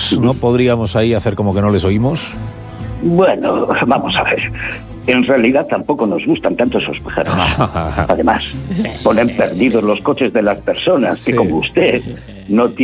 pájaros, ¿no podríamos ahí hacer como que no les oímos? Bueno, vamos a ver. En realidad tampoco nos gustan tanto esos pájaros. Además, ponen perdidos los coches de las personas que, como usted, no tienen